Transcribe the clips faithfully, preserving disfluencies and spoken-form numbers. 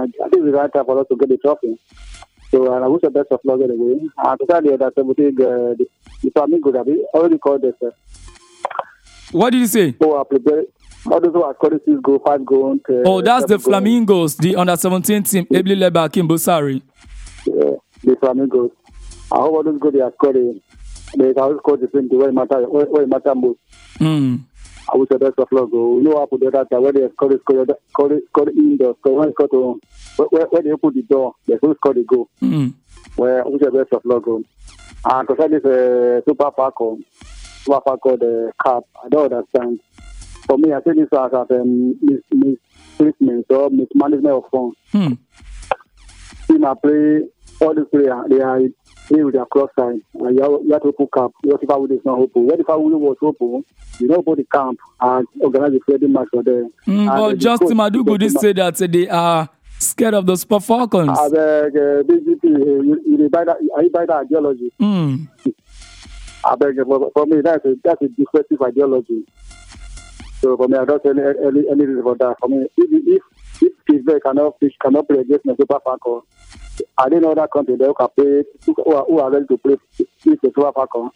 I think it's the right time for us to get the trophy. So and I wish the best of luck anyway. And to tell you that seventeen, uh, the, the Flamingo that we already called this. Uh, what did you say? So I prepared. All those who are scoring six goal, five goal. Uh, oh, that's the goal. Flamingos, the under seventeen team, ably led by Akim Bosari. Yeah, the Flamingos. I hope all those goals they are scoring. They can score the same way it matter, where it matter most. Mm. I wish the best of luck. You know what the other time when they score, score, score, score indoors. So when they score to where, where they open the door, they will score the goal. Mm. Where I wish the best of luck. And to say this uh, Super Falcon, Super Falcon the cap, I don't understand. For me, I see this as a um, mistreatment or mismanagement of funds. Hmm. Team I play, all the players, they are play with their cross side. Uh, you, have, you have to put cap. What if I would not open? What if I would was open? You know, put the camp and organize the friendly match for them. Mm, but Justin Madugu did say that uh, they are scared of the Super Falcons. I beg, uh, B G P, uh, you, you buy that, you buy that ideology. Mm. I beg, for, for me, that's a, that's a defective ideology. So for me, I don't any any any reason for that. For me, if if if Steve cannot fish, cannot play against the Super Falcon, I didn't know that country they can play who are, who are ready to play with the Super Falcon.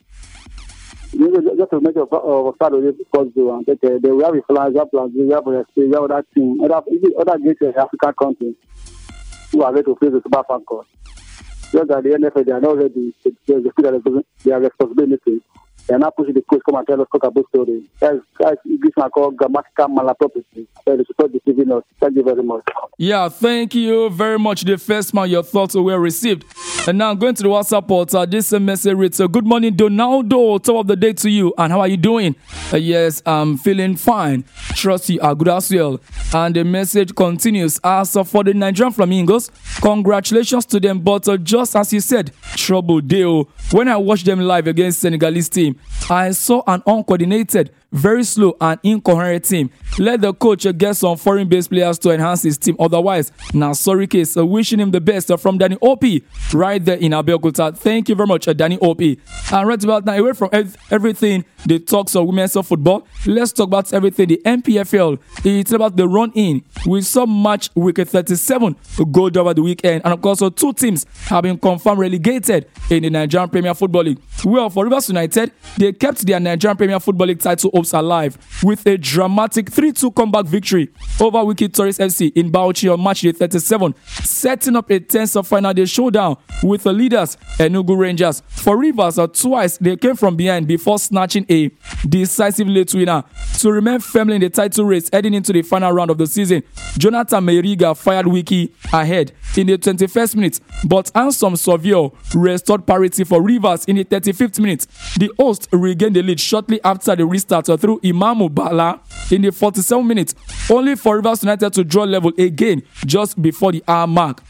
Just to make a uh, start with this possible and take, uh, they will have a plans, have plans, we have a we have other team, other other great African countries who are ready to play the Super Falcon. Just at the N F L, they are not ready to feel their responsibility. They are not pushing the coach come and tell us talk about story. That's that's this one called grammatical malapropism. So they should start deceiving us. Thank you very much. Yeah, thank you very much. The first man, your thoughts were received. And now going to the WhatsApp portal. This message reads, good morning, Donaldo. Top of the day to you. And how are you doing? Uh, yes, I'm feeling fine. Trust you are good as well. And the message continues. As for the Nigerian Flamingos, congratulations to them. But uh, just as you said, trouble deal. When I watched them live against Senegalese team, I saw an uncoordinated, very slow and incoherent team. Let the coach get some foreign-based players to enhance his team. Otherwise, now sorry case. Uh, wishing him the best uh, from Danny O P right there in Abeokuta. Thank you very much, uh, Danny O P. And right about now, away from ev- everything, the talks of women's football, let's talk about everything. The N P F L, it's about the run-in. We saw match week thirty-seven go over the weekend. And of course, uh, two teams have been confirmed relegated in the Nigerian Premier Football League. Well, for Rivers United, they kept their Nigerian Premier Football League title hopes alive with a dramatic three two comeback victory over Wiki Tourist F C in Bauchi on match day thirty-seven, setting up a tense final day showdown with the leaders Enugu Rangers. For Rivers, uh, twice they came from behind before snatching a decisive late winner to remain firmly in the title race heading into the final round of the season. Jonathan Meriga fired Wiki ahead in the twenty-first minute, but Ansom Savio restored parity for Rivers in the thirty-fifth minute. The host regained the lead shortly after the restart through Imamu Bala in the forty-seventh minute, only for Rivers United to draw level again just before the hour mark.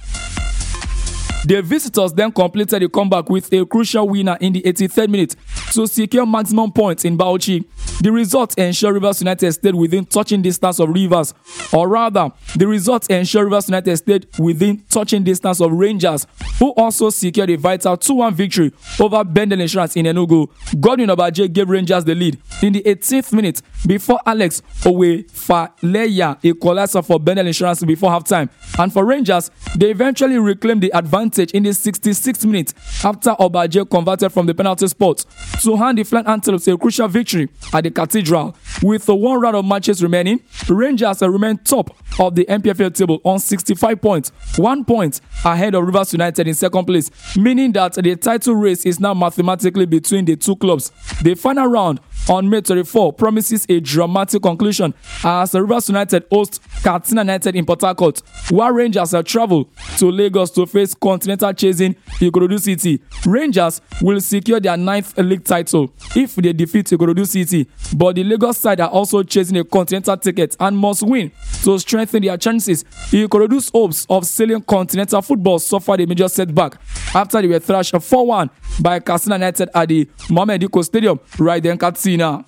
The visitors then completed the comeback with a crucial winner in the eighty-third minute to secure maximum points in Bauchi. The result ensured Rivers United stayed within touching distance of Rivers, or rather, the result ensured Rivers United stayed within touching distance of Rangers, who also secured a vital two one victory over Bendel Insurance in Enugu. Godwin Obaje gave Rangers the lead in the eighteenth minute before Alex Owefaleya equalized for Bendel Insurance before halftime. And for Rangers, they eventually reclaimed the advantage in the sixty-sixth minute after Obaje converted from the penalty spot to hand the Flying Antelopes a crucial victory at the Cathedral. With the one round of matches remaining, Rangers remain top of the N P F L table on sixty-five points, one point ahead of Rivers United in second place, meaning that the title race is now mathematically between the two clubs. The final round on May twenty-fourth promises a dramatic conclusion as Rivers United host Katsina United in Port Harcourt, while Rangers uh, travel to Lagos to face continental chasing Ikorodu City. Rangers will secure their ninth league title if they defeat Ikorodu City, but the Lagos side are also chasing a continental ticket and must win to strengthen their chances. Ikorodu's hopes of sailing continental football suffered a major setback after they were thrashed four one by Katsina United at the Mohammed Diko Stadium right there in Katsina.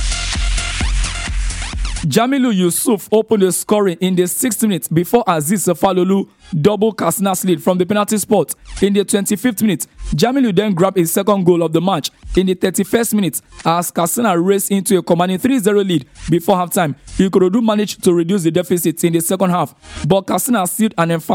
Jamilu Yusuf opened the scoring in the sixth minute before Aziz Falolu double Katsina's lead from the penalty spot. In the twenty-fifth minute, Jamilu then grabbed his second goal of the match in the thirty-first minute as Katsina raced into a commanding three zero lead before halftime. Ikorodu managed to reduce the deficit in the second half, but Katsina sealed an emphatic